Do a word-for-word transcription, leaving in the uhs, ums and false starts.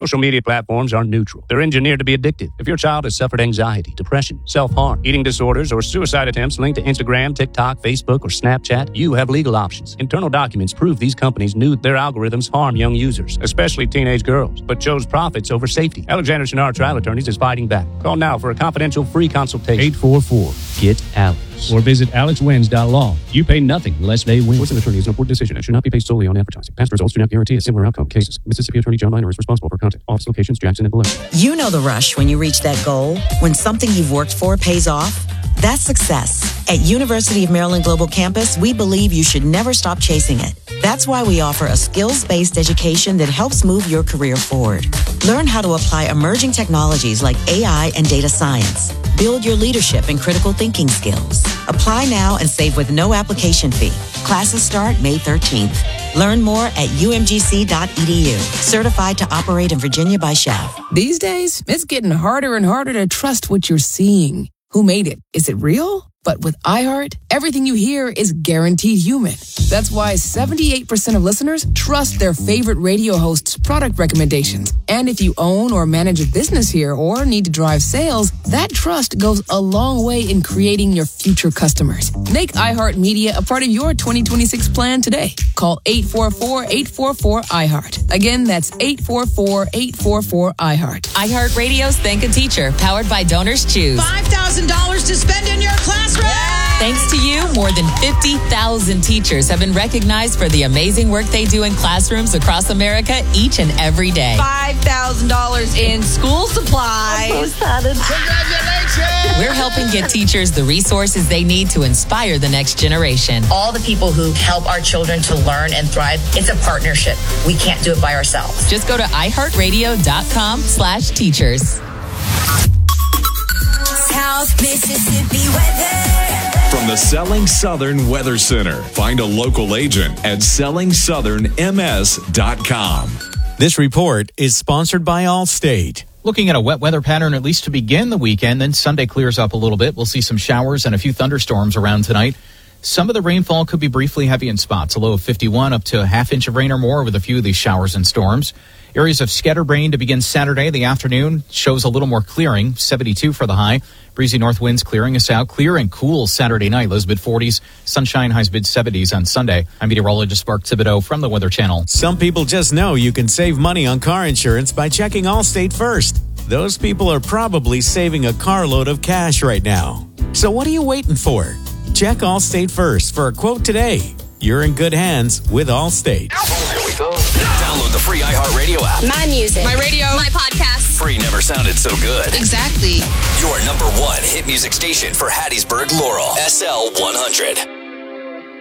Social media platforms are neutral. They're engineered to be addictive. If your child has suffered anxiety, depression, self-harm, eating disorders, or suicide attempts linked to Instagram, TikTok, Facebook, or Snapchat, you have legal options. Internal documents prove these companies knew their algorithms harm young users, especially teenage girls, but chose profits over safety. Alexander Shinar Trial Attorneys is fighting back. Call now for a confidential free consultation. eight four four, G E T Alex. Or visit alex wins dot law. You pay nothing unless they win. Voice of an attorney is an important decision and should not be based solely on advertising. Past results do not guarantee a similar outcome. Cases. Mississippi Attorney John Miner is responsible for content. Office locations Jackson and Vallejo. You know the rush when you reach that goal, when something you've worked for pays off. That's success. At University of Maryland Global Campus, we believe you should never stop chasing it. That's why we offer a skills-based education that helps move your career forward. Learn how to apply emerging technologies like A I and data science. Build your leadership and critical thinking skills. Apply now and save with no application fee. Classes start May thirteenth. Learn more at u m g c dot e d u. Certified to operate in Virginia by S C H A V. These days, it's getting harder and harder to trust what you're seeing. Who made it? Is it real? But with iHeart, everything you hear is guaranteed human. That's why seventy-eight percent of listeners trust their favorite radio host's product recommendations. And if you own or manage a business here or need to drive sales, that trust goes a long way in creating your future customers. Make iHeartMedia a part of your twenty twenty-six plan today. Call eight four four, eight four four, iHeart. Again, that's eight four four, eight four four, iHeart. iHeartRadio's Thank a Teacher, powered by Donors Choose. five thousand dollars to spend in your classroom! Thanks to you, more than fifty thousand teachers have been recognized for the amazing work they do in classrooms across America each and every day. five thousand dollars in school supplies. I'm so excited. Congratulations! We're helping get teachers the resources they need to inspire the next generation. All the people who help our children to learn and thrive, it's a partnership. We can't do it by ourselves. Just go to i heart radio dot com slash teachers. South Mississippi weather. From the Selling Southern Weather Center. Find a local agent at selling southern m s dot com. This report is sponsored by Allstate. Looking at a wet weather pattern, at least to begin the weekend, then Sunday clears up a little bit. We'll see some showers and a few thunderstorms around tonight. Some of the rainfall could be briefly heavy in spots, a low of fifty-one, up to a half inch of rain or more with a few of these showers and storms. Areas of scattered rain to begin Saturday. The afternoon shows a little more clearing, seventy-two for the high. Breezy north winds clearing us out. Clear and cool Saturday night, lows mid forties. Sunshine, highs mid seventies on Sunday. I'm meteorologist Mark Thibodeau from the Weather Channel. Some people just know you can save money on car insurance by checking Allstate first. Those people are probably saving a carload of cash right now. So what are you waiting for? Check Allstate first for a quote today. You're in good hands with Allstate. Here we go. Download the free iHeartRadio app. My music. My radio. My podcast. Free never sounded so good. Exactly. Your number one hit music station for Hattiesburg, Laurel. S L one hundred.